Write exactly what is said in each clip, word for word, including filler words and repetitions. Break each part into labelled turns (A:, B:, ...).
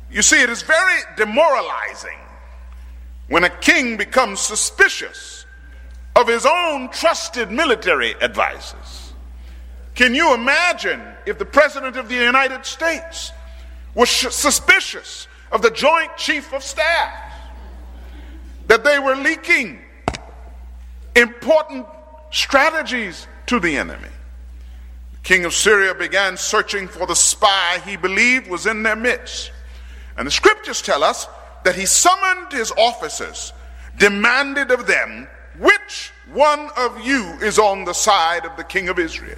A: You see, it is very demoralizing when a king becomes suspicious of his own trusted military advisors. Can you imagine if the President of the United States was suspicious of the Joint Chief of Staff, that they were leaking important strategies to the enemy? The king of Syria began searching for the spy he believed was in their midst. And the scriptures tell us that he summoned his officers, demanded of them, which one of you is on the side of the king of Israel?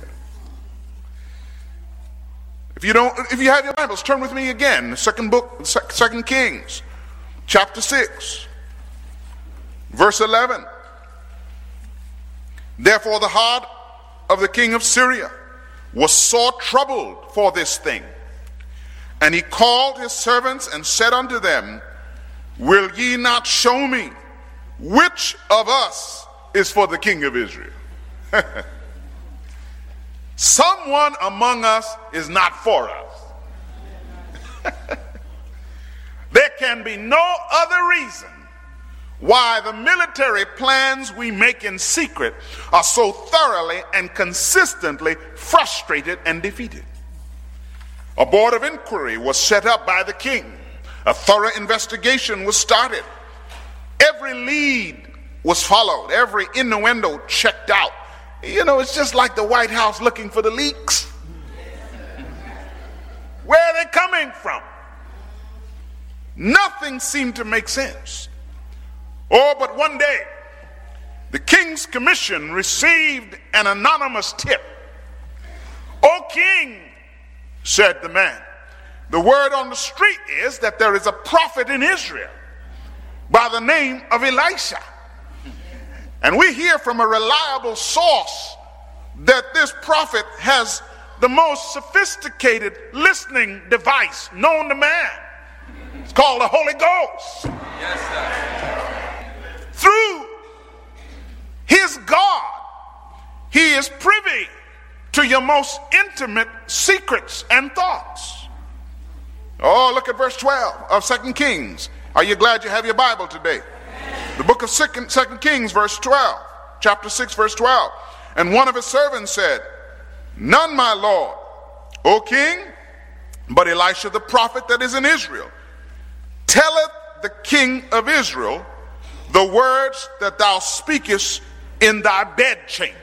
A: If you don't, if you have your Bibles, turn with me again. The second book, Second Kings, chapter six, verse eleven. Therefore the heart of the king of Syria was sore troubled for this thing. And he called his servants and said unto them, will ye not show me which of us is for the king of Israel? Someone among us is not for us. There can be no other reason why the military plans we make in secret are so thoroughly and consistently frustrated and defeated. A board of inquiry was set up by the king. A thorough investigation was started. Every lead was followed. Every innuendo checked out. You know, it's just like the White House looking for the leaks. Where are they coming from? Nothing seemed to make sense. Oh, but one day, the king's commission received an anonymous tip. "O king," said the man, "the word on the street is that there is a prophet in Israel by the name of Elisha. And we hear from a reliable source that this prophet has the most sophisticated listening device known to man. It's called the Holy Ghost. Yes, sir. Through his God, he is privy to your most intimate secrets and thoughts." Oh, look at verse twelve of Second Kings. Are you glad you have your Bible today? The book of Second, Second Kings, verse twelve, chapter six, verse twelve. "And one of his servants said, None, my lord, O king, but Elisha the prophet that is in Israel, telleth the king of Israel the words that thou speakest in thy bedchamber."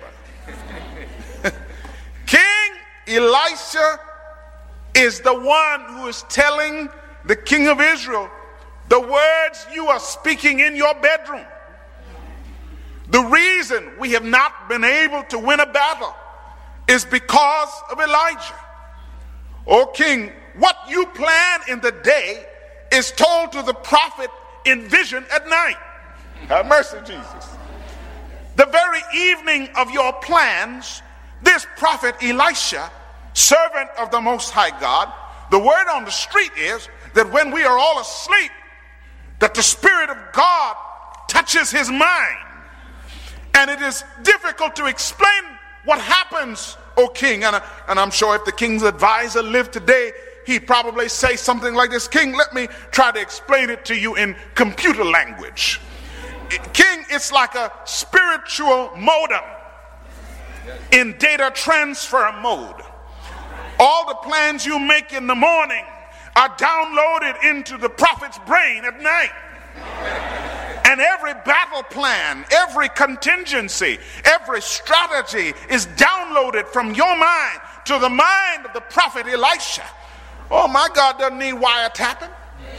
A: King Elisha is the one who is telling the king of Israel the words you are speaking in your bedroom. The reason we have not been able to win a battle is because of Elijah. O king, what you plan in the day is told to the prophet in vision at night. Have mercy, Jesus. The very evening of your plans, this prophet Elisha, servant of the Most High God, the word on the street is that when we are all asleep, that the Spirit of God touches his mind. And it is difficult to explain what happens, O king. And, and I'm sure if the king's advisor lived today, he'd probably say something like this: "King, let me try to explain it to you in computer language. King, it's like a spiritual modem in data transfer mode. All the plans you make in the morning are downloaded into the prophet's brain at night. And every battle plan, every contingency, every strategy is downloaded from your mind to the mind of the prophet Elisha." Oh, my God doesn't need wiretapping.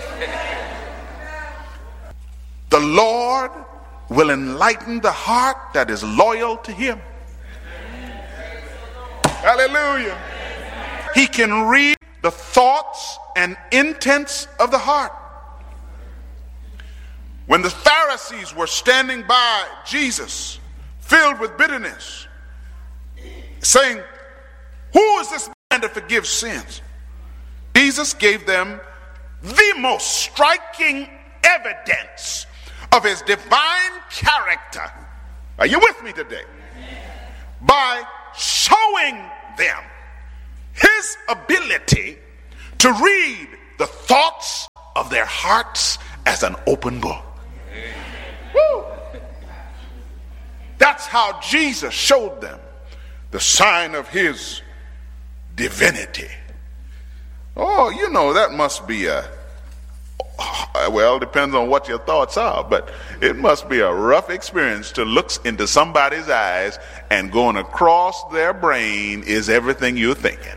A: The Lord will enlighten the heart that is loyal to him. Hallelujah. He can read the thoughts and intents of the heart. When the Pharisees were standing by Jesus, filled with bitterness, saying, "Who is this man to forgive sins?" Jesus gave them the most striking evidence of his divine character. Are you with me today? By showing them his ability to read the thoughts of their hearts as an open book. Woo. That's how Jesus showed them the sign of his divinity. Oh, you know, that must be a, well, it depends on what your thoughts are, but it must be a rough experience to look into somebody's eyes and going across their brain is everything you're thinking.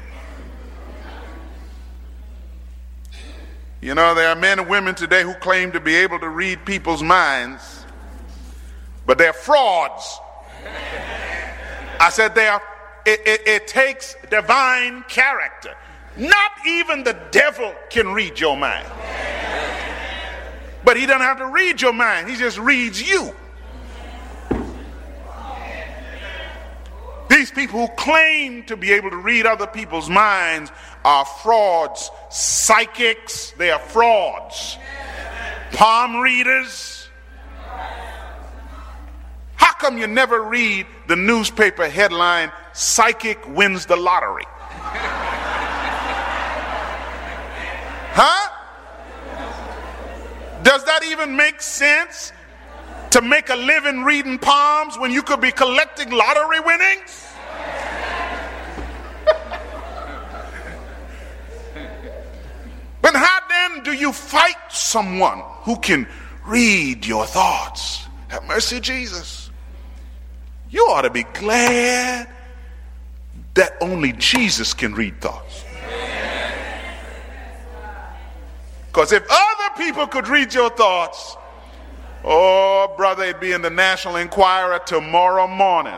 A: You know, there are men and women today who claim to be able to read people's minds, but they're frauds. I said they are, it, it, it takes divine character. Not even the devil can read your mind. But he doesn't have to read your mind. He just reads you. These people who claim to be able to read other people's minds are frauds, psychics. They are frauds, palm readers. How come you never read the newspaper headline, "Psychic wins the lottery"? Huh? Does that even make sense? To make a living reading palms when you could be collecting lottery winnings? But how then do you fight someone who can read your thoughts? Have mercy, Jesus. You ought to be glad that only Jesus can read thoughts. Because if other people could read your thoughts, oh, brother, it'd be in the National Enquirer tomorrow morning.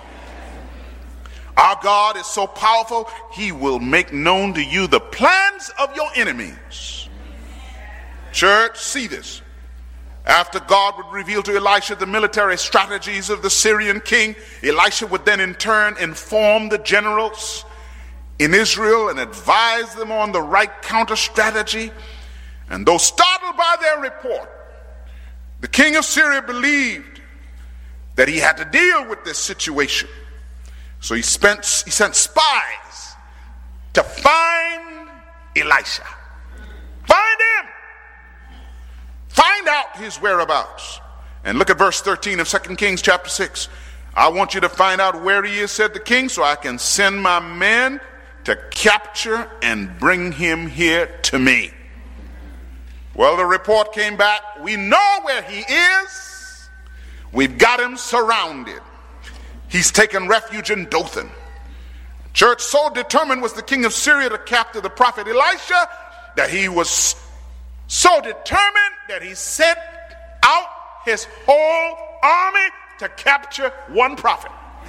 A: Our God is so powerful, he will make known to you the plans of your enemies. Church, see this. After God would reveal to Elisha the military strategies of the Syrian king, Elisha would then in turn inform the generals in Israel and advise them on the right counter strategy. And though startled by their report, the king of Syria believed that he had to deal with this situation. So he, spent, he sent spies to find Elisha. Find him. Find out his whereabouts. And look at verse thirteen of Second Kings chapter six. I want you to find out where he is, said the king, so I can send my men to capture and bring him here to me. Well, the report came back. We know where he is. We've got him surrounded. He's taken refuge in Dothan. Church, so determined was the king of Syria to capture the prophet Elisha that he was so determined that he sent out his whole army to capture one prophet.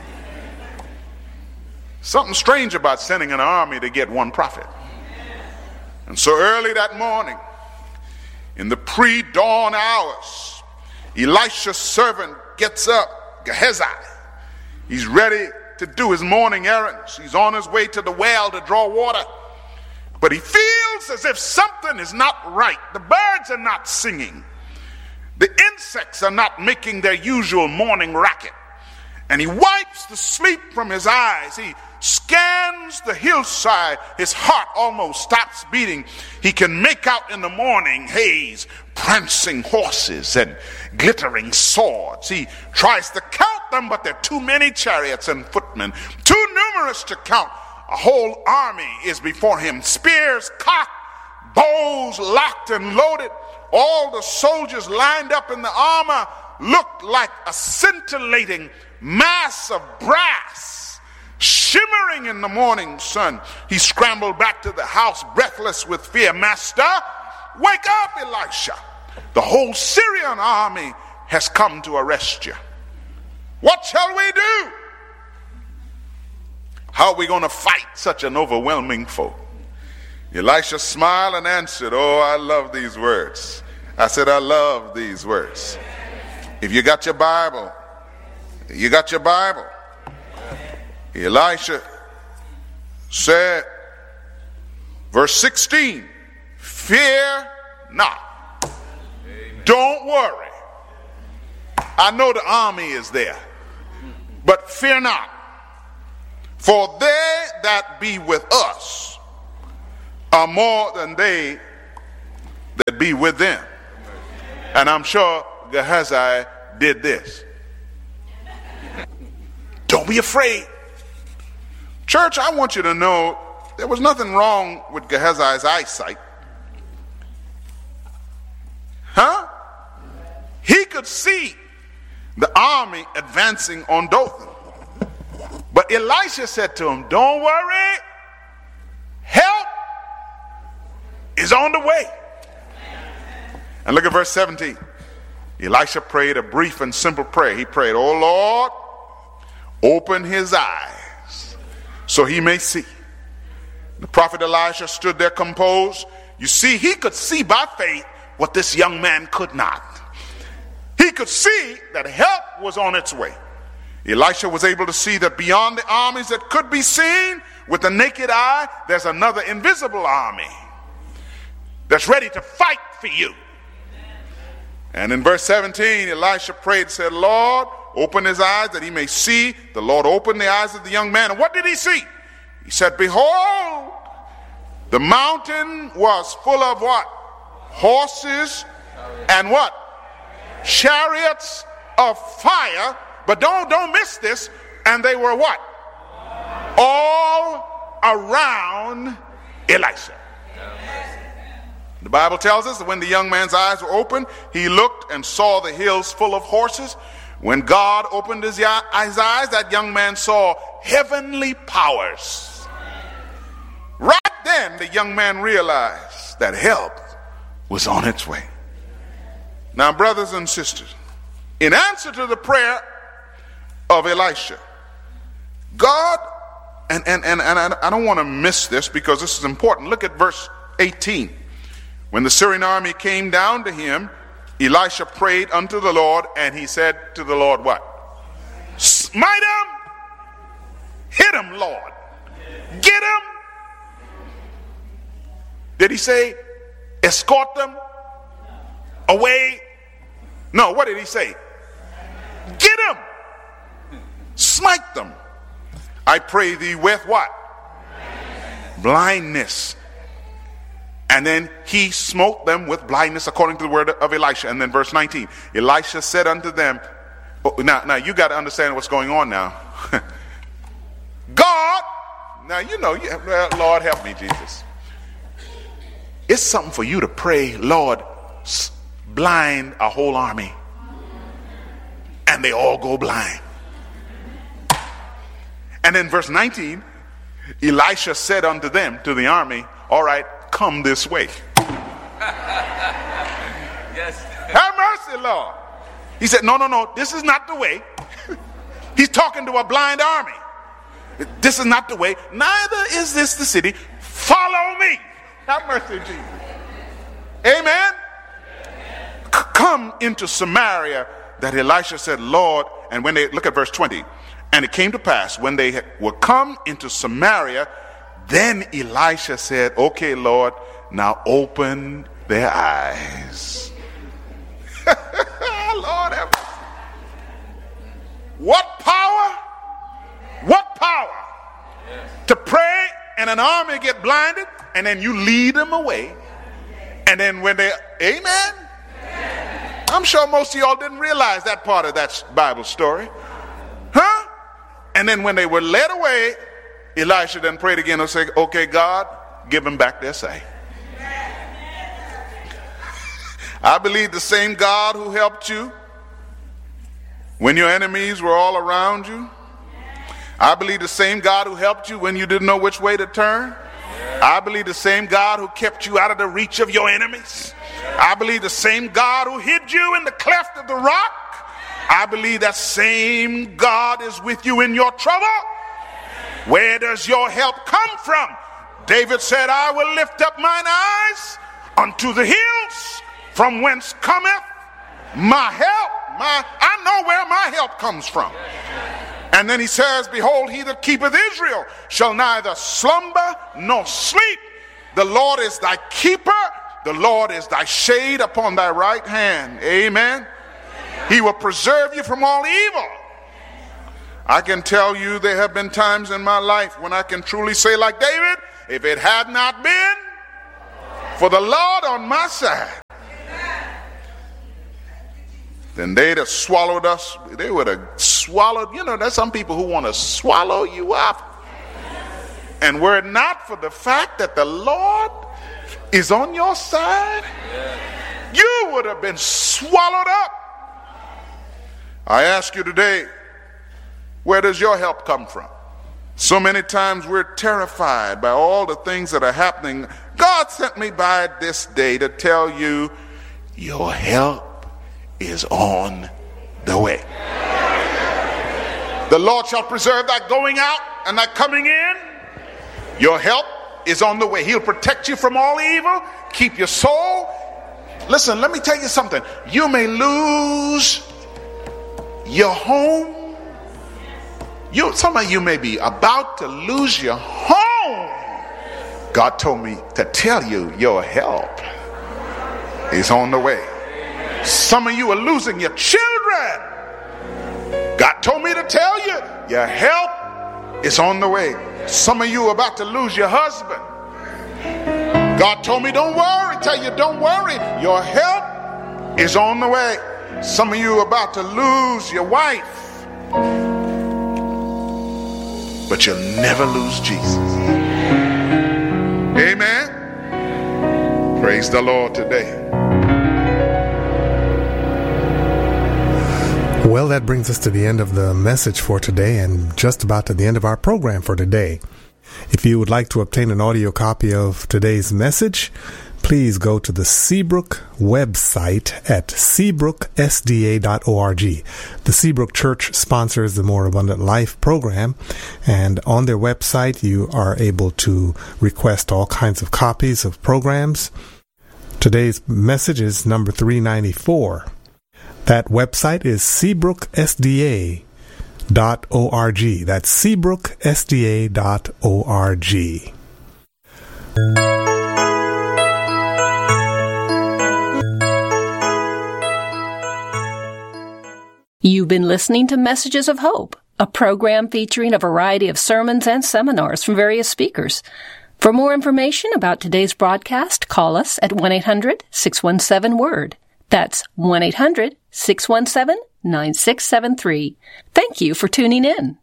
A: Something strange about sending an army to get one prophet. And so early that morning, in the pre-dawn hours, Elisha's servant gets up, Gehazi. He's ready to do his morning errands. He's on his way to the well to draw water. But he feels as if something is not right. The birds are not singing. The insects are not making their usual morning racket. And he wipes the sleep from his eyes. He scans the hillside. His heart almost stops beating. He can make out in the morning haze prancing horses and glittering swords. He tries to count them, but there are too many chariots and footmen, too numerous to count. A whole army is before him, spears cocked, bows locked and loaded. All the soldiers lined up in the armor looked like a scintillating mass of brass shimmering in the morning sun. He scrambled back to the house breathless with fear. Master, wake up, Elisha. The whole Syrian army has come to arrest you. What shall we do? How are we going to fight such an overwhelming foe? Elisha smiled and answered, oh, I love these words. I said, I love these words. If you got your Bible, you got your Bible. Elisha said, verse sixteen, fear not. Amen. Don't worry. I know the army is there, but fear not. For they that be with us are more than they that be be with them. And I'm sure Gehazi did this. Don't be afraid. Church, I want you to know there was nothing wrong with Gehazi's eyesight. Huh? He could see the army advancing on Dothan. But Elisha said to him, don't worry. Help is on the way. And look at verse seventeen. Elisha prayed a brief and simple prayer. He prayed, oh Lord, open his eyes so he may see. The prophet Elisha stood there composed. You see, he could see by faith what this young man could not. He could see that help was on its way. Elisha was able to see that beyond the armies that could be seen with the naked eye, there's another invisible army that's ready to fight for you. And in verse seventeen, Elisha prayed and said, Lord, open his eyes that he may see. The Lord opened the eyes of the young man. And what did he see? He said, behold, the mountain was full of what? Horses and what? Chariots of fire. But don't, don't miss this. And they were what? All around Elisha. The Bible tells us that when the young man's eyes were opened, he looked and saw the hills full of horses. When God opened his eyes, that young man saw heavenly powers. Right then, the young man realized that help was on its way. Now, brothers and sisters, in answer to the prayer of Elisha, God, and, and, and, and I don't want to miss this because this is important. Look at verse eighteen. When the Syrian army came down to him, Elisha prayed unto the Lord, and he said to the Lord, what? Smite him, hit him, Lord, get him. Did he say escort them away? No, what did he say? Get them, smite them. I pray thee with what? Blindness. And then he smote them with blindness according to the word of Elisha. And then verse nineteen, Elisha said unto them, oh, now, now you got to understand what's going on now. God, now you know, you, Lord help me, Jesus. It's something for you to pray, Lord, blind a whole army. And they all go blind. And then verse nineteen, Elisha said unto them, to the army, all right, come this way. Yes. Have mercy, Lord. He said, no, no, no, this is not the way. He's talking to a blind army. This is not the way. Neither is this the city. Follow me. Have mercy, Jesus. Amen. C- come into Samaria. That Elisha said, Lord, and when they, look at verse twenty. And it came to pass when they were come into Samaria, then Elisha said, okay, Lord, now open their eyes. Lord have mercy. What power? What power? Yes. To pray and an army get blinded and then you lead them away. And then when they, amen? Amen. I'm sure most of y'all didn't realize that part of that Bible story. Huh? And then when they were led away, Elisha then prayed again and said, okay, God, give them back their sight. I believe the same God who helped you when your enemies were all around you. I believe the same God who helped you when you didn't know which way to turn. I believe the same God who kept you out of the reach of your enemies. I believe the same God who hid you in the cleft of the rock. I believe that same God is with you in your trouble. Where does your help come from? David said, I will lift up mine eyes unto the hills, from whence cometh my help. My, I know where my help comes from. And then he says, behold, he that keepeth Israel shall neither slumber nor sleep. The Lord is thy keeper. The Lord is thy shade upon thy right hand. Amen. He will preserve you from all evil. I can tell you there have been times in my life when I can truly say like David, if it had not been for the Lord on my side, then they'd have swallowed us. They would have swallowed. You know, there's some people who want to swallow you up. And were it not for the fact that the Lord is on your side, you would have been swallowed up. I ask you today, where does your help come from? So many times we're terrified by all the things that are happening. God sent me by this day to tell you, your help is on the way. The Lord shall preserve thy going out and thy coming in. Your help is on the way. He'll protect you from all evil, keep your soul. Listen, let me tell you something. You may lose your home. You, some of you may be about to lose your home. God told me to tell you your help is on the way. Some of you are losing your children. God told me to tell you your help is on the way. Some of you are about to lose your husband. God told me don't worry. Tell you don't worry. Your help is on the way. Some of you are about to lose your wife. But you'll never lose Jesus. Amen. Praise the Lord today.
B: Well, that brings us to the end of the message for today and just about to the end of our program for today. If you would like to obtain an audio copy of today's message, please go to the Seabrook website at seabrook s d a dot org. The Seabrook Church sponsors the More Abundant Life program, and on their website you are able to request all kinds of copies of programs. Today's message is number three ninety-four. That website is seabrook s d a dot org. That's seabrook s d a dot org.
C: You've been listening to Messages of Hope, a program featuring a variety of sermons and seminars from various speakers. For more information about today's broadcast, call us at one eight hundred six one seven word. That's one eight hundred six one seven nine six seven three. Thank you for tuning in.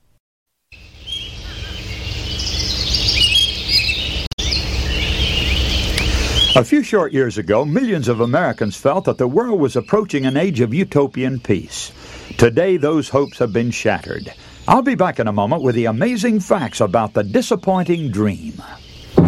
D: A few short years ago, millions of Americans felt that the world was approaching an age of utopian peace. Today, those hopes have been shattered. I'll be back in a moment with the amazing facts about the disappointing dream.